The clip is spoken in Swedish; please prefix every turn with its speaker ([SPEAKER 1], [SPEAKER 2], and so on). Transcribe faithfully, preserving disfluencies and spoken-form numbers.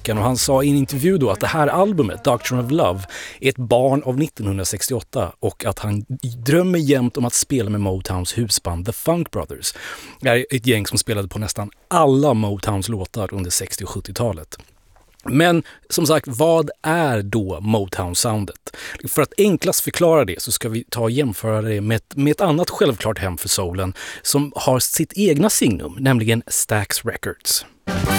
[SPEAKER 1] veckan och han sa i en intervju då att det här albumet, Doctrine of Love, är ett barn av nittonhundrasextioåtta och att han drömmer jämt om att spela med Motowns husband The Funk Brothers. Det är ett gäng som spelade på nästan alla Motowns låtar under sextio- och sjuttiotalet. Men som sagt, vad är då Motown-soundet? För att enklast förklara det så ska vi ta och jämföra det med ett, med ett annat självklart hem för soulen som har sitt egna signum, nämligen Stax Records.